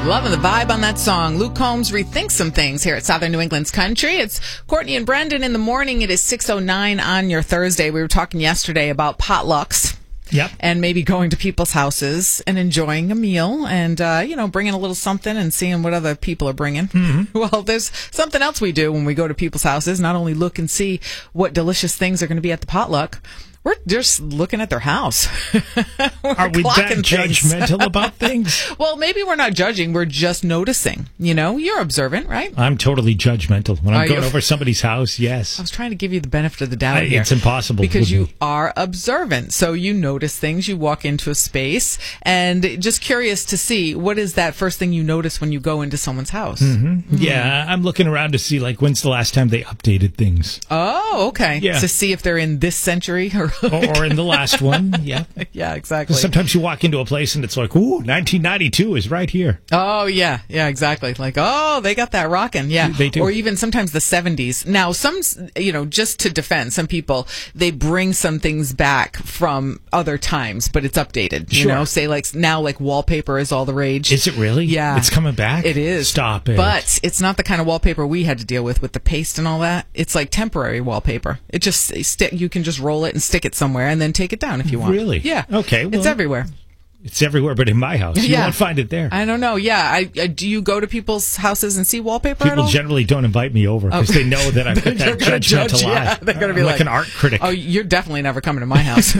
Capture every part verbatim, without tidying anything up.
Loving the vibe on that song. Luke Combs rethinks some things here at Southern New England's Country. It's Courtney and Brendan in the morning. It is six oh nine on your Thursday. We were talking yesterday about potlucks. Yep. And maybe going to people's houses and enjoying a meal and, uh, you know, bringing a little something and seeing what other people are bringing. Mm-hmm. Well, there's something else we do when we go to people's houses. Not only look and see what delicious things are going to be at the potluck, we're just looking at their house. Are we that judgmental about things? Well, maybe we're not judging. We're just noticing. You know, you're observant, right? I'm totally judgmental. When I'm Are going you? over somebody's house, yes. I was trying to give you the benefit of the doubt I, here. It's impossible. Because you me. are observant. So you notice things. You walk into a space and just curious to see what is that first thing you notice when you go into someone's house. Mm-hmm. Mm-hmm. Yeah, I'm looking around to see, like, when's the last time they updated things. Oh, okay. Yeah. To see if they're in this century or... or in the last one, yeah. Yeah, exactly. Sometimes you walk into a place and it's like, ooh, nineteen ninety-two is right here. Oh, yeah, yeah, exactly. Like, oh, they got that rocking, yeah. They do. Or even sometimes the seventies. Now, some, you know, just to defend, some people, they bring some things back from other times, but it's updated. You Sure. know, say like now, like wallpaper is all the rage. Is it really? Yeah. It's coming back? It is. Stop it. But it's not the kind of wallpaper we had to deal with, with the paste and all that. It's like temporary wallpaper. It just, stick. you can just roll it and stick it somewhere and then take it down if you want. Really? Yeah. Okay. Well, it's everywhere. It's everywhere but in my house. You Yeah. won't find it there. I don't know. Yeah. I, I do you go to people's houses and see wallpaper at People all? generally don't invite me over because Oh. they know that I've got They're that gonna judgmental judge, eye. yeah. They're gonna be I'm like, like an art critic. Oh, you're definitely never coming to my house.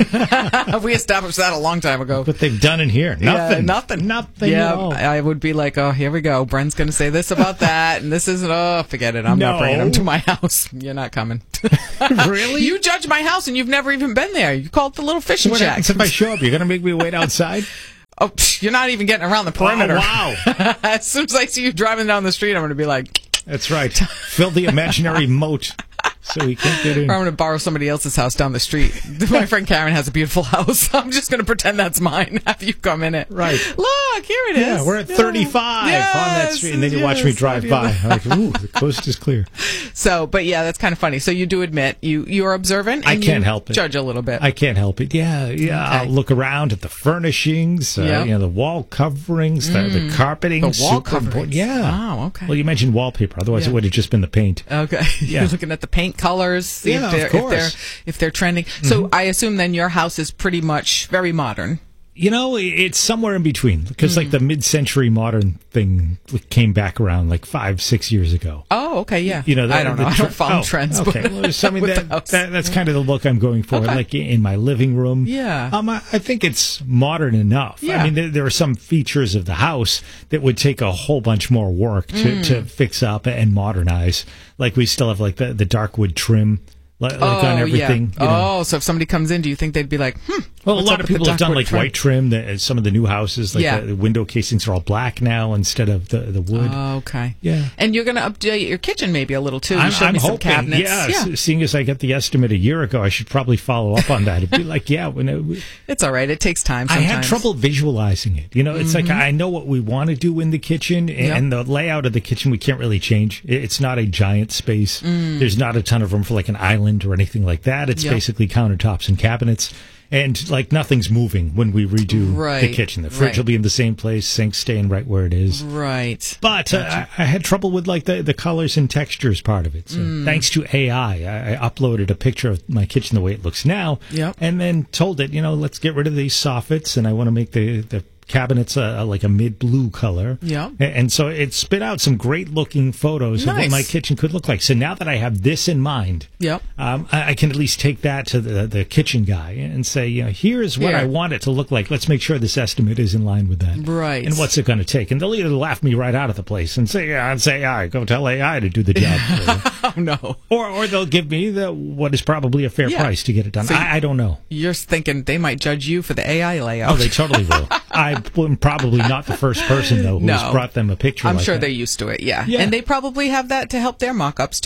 We established that a long time ago. What they've done in here. Yeah, Nothing. nothing. Nothing Yeah, at all. I would be like, oh, here we go. Bren's going to say this about that, and this isn't, oh, forget it. I'm No. not bringing him to my house. You're not coming. Really? You judge my house, and you've never even been there. You call it the little fishing What shack. happens if I show up? You're going to make me wait outside? Oh, psh, you're not even getting around the perimeter. Oh, wow. As soon as I see you driving down the street, I'm going to be like... That's right. Fill the imaginary moat so he can't get in. Or I'm going to borrow somebody else's house down the street. My friend Karen has a beautiful house. I'm just going to pretend that's mine. Have you come in it. Right. Look, here it is. Yeah, we're at thirty-five Yes, on that street, and then you watch me yes, drive by. I'm like, ooh, the coast is clear. So, but yeah, that's kind of funny. So you do admit you you're observant. And I can't you help it. Judge a little bit. I can't help it. Yeah, yeah. Okay. I'll look around at the furnishings, uh, Yep. you know, the wall coverings, the, the carpeting. The wall super important. coverings. Yeah. Oh, okay. Well, you mentioned wallpaper. Otherwise, Yeah. it would have just been the paint. Okay. Yeah. You're looking at the paint colors. See Yeah, if they're, of course. If they're, if they're trending. So I assume then your house is pretty much very modern. You know, it's somewhere in between because, Mm. like, the mid-century modern thing came back around like five, six years ago. Oh, okay, yeah. You know, the, I don't know. the I tr- don't follow oh, trends. Okay, but well, there's something with that, the house. that that's kind of the look I'm going for. Okay. Like in my living room. Yeah. Um, I, I think it's modern enough. Yeah. I mean, there, there are some features of the house that would take a whole bunch more work to, Mm. to fix up and modernize. Like we still have like the the dark wood trim. Like, like oh, on everything. Yeah. You know. Oh, so if somebody comes in, do you think they'd be like, hmm? Well, a what's lot up of with the people have done dark like wood trim? white trim. The, some of the new houses, like Yeah. the, the window casings are all black now instead of the, the wood. Oh, okay. Yeah. And you're going to update your kitchen maybe a little too. You I'm, showed I'm me some hoping, cabinets. yeah, yeah. s- Seeing as I got the estimate a year ago, I should probably follow up on that. It'd be like, yeah, when it, It's all right. It takes time I sometimes. had trouble visualizing it. You know, it's like I know what we want to do in the kitchen, and, Yep. and the layout of the kitchen we can't really change. It- It's not a giant space. There's not a ton of room for like an island or anything like that. It's Yep. basically countertops and cabinets. And like nothing's moving when we redo the Right, kitchen. The fridge right. will be in the same place, sink staying right where it is. Right. But uh, I, I had trouble with like the, the colors and textures part of it. So Mm. thanks to A I, I, I uploaded a picture of my kitchen the way it looks now, Yep. and then told it, you know, let's get rid of these soffits, and I want to make the the cabinets uh, like a mid blue color. Yep. A- And so it spit out some great looking photos of what Nice. my kitchen could look like. So now that I have this in mind, Yep. um, I, I can at least take that to the the kitchen guy and say, you know, here's what Here. I want it to look like. Let's make sure this estimate is in line with that. Right. And what's it going to take? And they'll either laugh me right out of the place and say, yeah, and say, A I, go tell A I to do the job. for you. Oh, no. Or or they'll give me the what is probably a fair Yeah. price to get it done. So you- I, I don't know. You're thinking they might judge you for the A I layout. Oh, they totally will. I'm probably not the first person, though, who's No. brought them a picture I'm like sure that. they're used to it, yeah. Yeah. And they probably have that to help their mock-ups, too.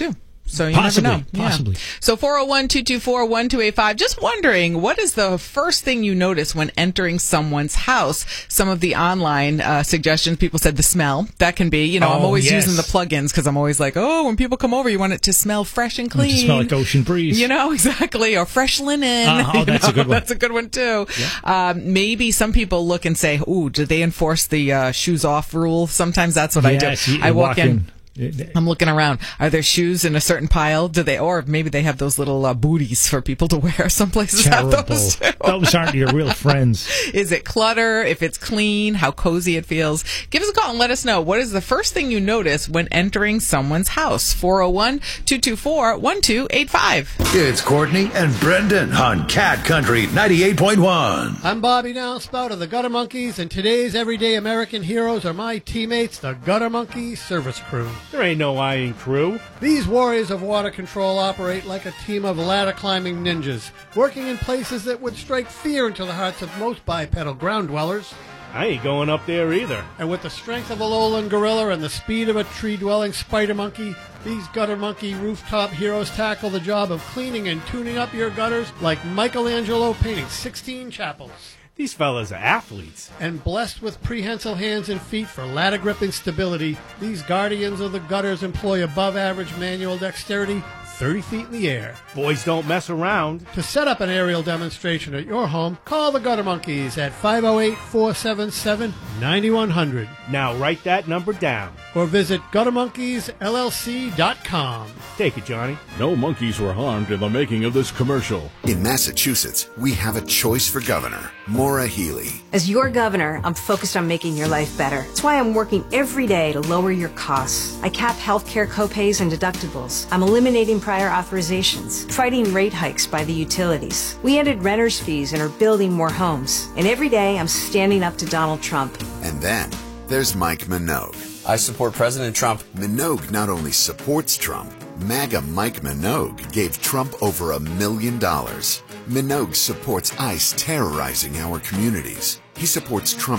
So you possibly, never know. Possibly. Yeah. So four oh one, two two four, one two eight five. Just wondering, what is the first thing you notice when entering someone's house? Some of the online uh, suggestions, people said the smell. That can be, you know, oh, I'm always yes. using the plugins because I'm always like, oh, when people come over, you want it to smell fresh and clean. To smell like ocean breeze. You know, exactly. Or fresh linen. Uh, oh, that's know? a good one. That's a good one, too. Yeah. Um, maybe some people look and say, ooh, do they enforce the uh, shoes off rule? Sometimes that's what yes, I do. You, I walk, walk in. in. I'm looking around. Are there shoes in a certain pile? Do they, or maybe they have those little uh, booties for people to wear? Some places Terrible. have those too. Those aren't your real friends. Is it clutter? If it's clean, how cozy it feels? Give us a call and let us know. What is the first thing you notice when entering someone's house? four oh one, two two four, one two eight five. It's Courtney and Brendan on Cat Country ninety-eight point one. I'm Bobby Downspout of the Gutter Monkeys, and today's everyday American heroes are my teammates, the Gutter Monkey Service Crew. There ain't no I in crew. These warriors of water control operate like a team of ladder-climbing ninjas, working in places that would strike fear into the hearts of most bipedal ground dwellers. I ain't going up there either. And with the strength of a lowland gorilla and the speed of a tree-dwelling spider monkey, these Gutter Monkey rooftop heroes tackle the job of cleaning and tuning up your gutters like Michelangelo painting sixteen chapels. These fellas are athletes. And blessed with prehensile hands and feet for ladder gripping stability, these guardians of the gutters employ above average manual dexterity thirty feet in the air. Boys don't mess around. To set up an aerial demonstration at your home, call the Gutter Monkeys at five oh eight, four seven seven, nine one hundred. Now write that number down. Or visit gutter monkeys L L C dot com. Take it, Johnny. No monkeys were harmed in the making of this commercial. In Massachusetts, we have a choice for governor, Maura Healey. As your governor, I'm focused on making your life better. That's why I'm working every day to lower your costs. I cap healthcare copays and deductibles. I'm eliminating prior authorizations, fighting rate hikes by the utilities. We ended renters' fees and are building more homes. And every day, I'm standing up to Donald Trump. And then there's Mike Minogue. I support President Trump. Minogue not only supports Trump, MAGA Mike Minogue gave Trump over a million dollars. Minogue supports ICE terrorizing our communities. He supports Trump